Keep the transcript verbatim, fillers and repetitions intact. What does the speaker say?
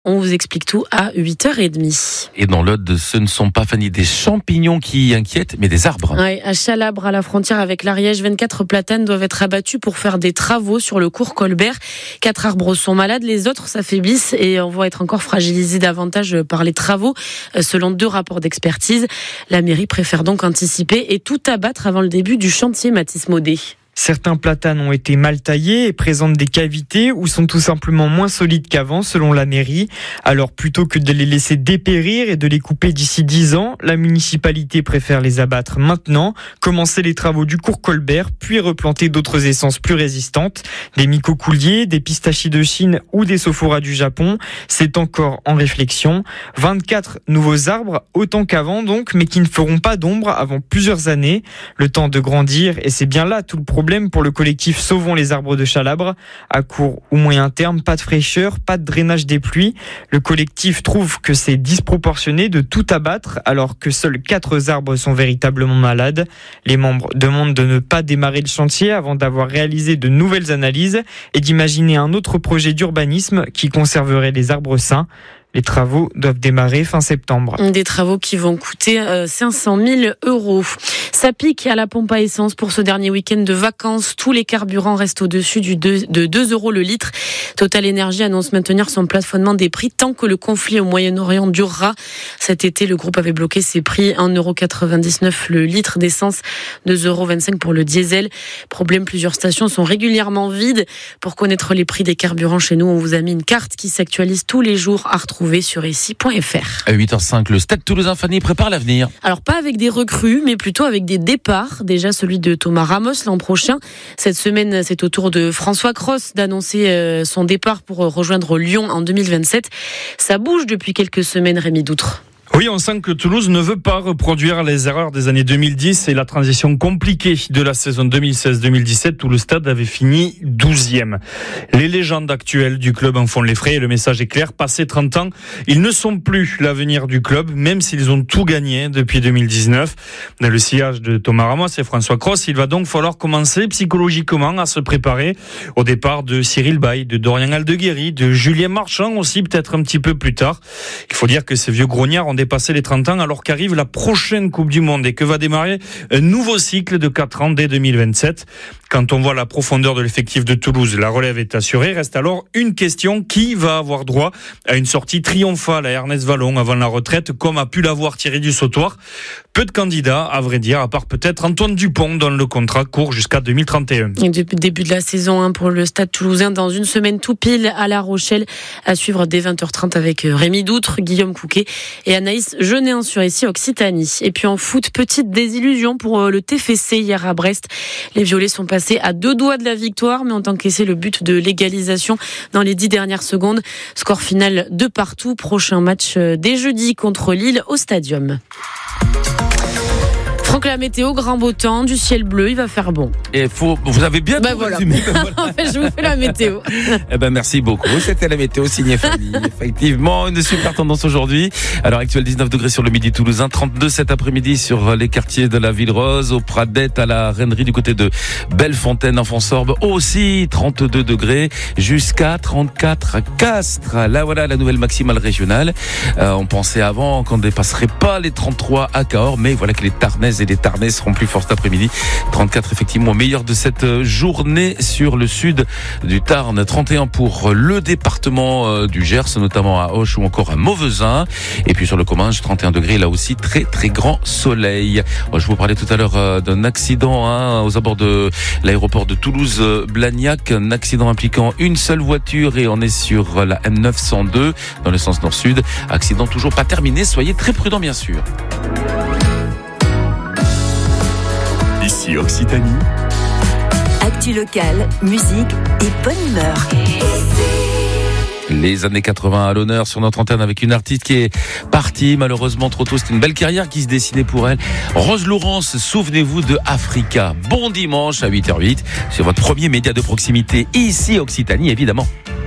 On vous explique tout à huit heures trente. Et dans l'Aude, ce ne sont pas, Fanny, des champignons qui inquiètent, mais des arbres. Ouais, à Chalabre, à la frontière avec l'Ariège, vingt-quatre platanes doivent être abattus pour faire des travaux sur le cours Colbert. Quatre arbres sont malades, les autres s'affaiblissent et on va être encore fragilisés davantage par les travaux, selon deux rapports d'expertise. La mairie préfère donc anticiper et tout abattre avant le début du chantier, Mathis Maudet. Certains platanes ont été mal taillés et présentent des cavités ou sont tout simplement moins solides qu'avant, selon la mairie. Alors plutôt que de les laisser dépérir et de les couper d'ici dix ans, la municipalité préfère les abattre maintenant, commencer les travaux du cours Colbert, puis replanter d'autres essences plus résistantes. Des mycocouliers, des pistachis de Chine ou des sophoras du Japon, c'est encore en réflexion. vingt-quatre nouveaux arbres, autant qu'avant donc, mais qui ne feront pas d'ombre avant plusieurs années. Le temps de grandir, et c'est bien là tout le problème. Problème pour le collectif Sauvons les arbres de Chalabre. À court ou moyen terme, pas de fraîcheur, pas de drainage des pluies. Le collectif trouve que c'est disproportionné de tout abattre alors que seuls quatre arbres sont véritablement malades. Les membres demandent de ne pas démarrer le chantier avant d'avoir réalisé de nouvelles analyses et d'imaginer un autre projet d'urbanisme qui conserverait les arbres sains. Les travaux doivent démarrer fin septembre. Des travaux qui vont coûter euh, cinq cent mille euros. Ça pique à la pompe à essence pour ce dernier week-end de vacances. Tous les carburants restent au-dessus du deux, de deux euros le litre. Total Energy annonce maintenir son plafonnement des prix tant que le conflit au Moyen-Orient durera. Cet été, le groupe avait bloqué ses prix un euro quatre-vingt-dix-neuf le litre d'essence, deux euros vingt-cinq pour le diesel. Problème, plusieurs stations sont régulièrement vides. Pour connaître les prix des carburants chez nous, on vous a mis une carte qui s'actualise tous les jours à retrouver sur ici point f r. À huit heures cinq, le Stade Toulousain, Fanny, prépare l'avenir. Alors pas avec des recrues, mais plutôt avec des départs. Déjà celui de Thomas Ramos l'an prochain. Cette semaine, c'est au tour de François Cros d'annoncer son départ pour rejoindre Lyon en deux mille vingt-sept. Ça bouge depuis quelques semaines, Rémi Doutre. Oui, on sent que Toulouse ne veut pas reproduire les erreurs des années deux mille dix et la transition compliquée de la saison deux mille seize deux mille dix-sept où le stade avait fini douzième. Les légendes actuelles du club en font les frais et le message est clair. Passé trente ans, ils ne sont plus l'avenir du club, même s'ils ont tout gagné depuis deux mille dix-neuf. Dans le sillage de Thomas Ramos et François Cros, il va donc falloir commencer psychologiquement à se préparer au départ de Cyril Bay, de Dorian Aldeguerri, de Julien Marchand aussi, peut-être un petit peu plus tard. Il faut dire que ces vieux grognards ont dépassé les trente ans alors qu'arrive la prochaine Coupe du Monde et que va démarrer un nouveau cycle de quatre ans dès deux mille vingt-sept. Quand on voit la profondeur de l'effectif de Toulouse, la relève est assurée. Reste alors une question: qui va avoir droit à une sortie triomphale à Ernest Vallon avant la retraite, comme a pu l'avoir Thierry Dussautoir? Peu de candidats, à vrai dire, à part peut-être Antoine Dupont, dont le contrat court jusqu'à deux mille trente et un. Et depuis le début de la saison hein, pour le Stade Toulousain, dans une semaine tout pile à La Rochelle, à suivre dès vingt heures trente avec Rémi Doutre, Guillaume Couquet et Anaïs Genéan sur ici Occitanie. Et puis en foot, petite désillusion pour le T F C hier à Brest. Les Violets sont passés à deux doigts de la victoire, mais ont encaissé le but de l'égalisation dans les dix dernières secondes. Score final de partout. Prochain match dès jeudi contre Lille au Stadium. Franck, la météo, grand beau temps, du ciel bleu, il va faire bon. Et faut, vous avez bien bah tout voilà. résumé. Ben voilà. Je vous fais la météo. Eh ben merci beaucoup. C'était la météo signée Fanny. Effectivement, une super tendance aujourd'hui. Alors actuel dix-neuf degrés sur le midi toulousain, trente-deux cet après-midi sur les quartiers de la Ville Rose, au Pradette, à la Reinerie du côté de Bellefontaine, en Fonsorbe aussi trente-deux degrés, jusqu'à trente-quatre à Castres. Là voilà la nouvelle maximale régionale. Euh, on pensait avant qu'on ne dépasserait pas les trente-trois à Cahors, mais voilà que les Tarnaises et les Tarnais seront plus forts cet après-midi. trente-quatre effectivement au meilleur de cette journée sur le sud du Tarn. trente et un pour le département du Gers, notamment à Auch ou encore à Mauvezin. Et puis sur le Comminges, trente et un degrés, là aussi très très grand soleil. Je vous parlais tout à l'heure d'un accident hein, aux abords de l'aéroport de Toulouse-Blagnac. Un accident impliquant une seule voiture et on est sur la M neuf cent deux dans le sens nord-sud. Accident toujours pas terminé, soyez très prudents bien sûr. Ici Occitanie. Actu locale, musique et bonne humeur. Les années quatre-vingts à l'honneur sur notre antenne avec une artiste qui est partie malheureusement trop tôt. C'était une belle carrière qui se dessinait pour elle. Rose Laurence, souvenez-vous de Africa. Bon dimanche à huit heures huit sur votre premier média de proximité ici Occitanie évidemment.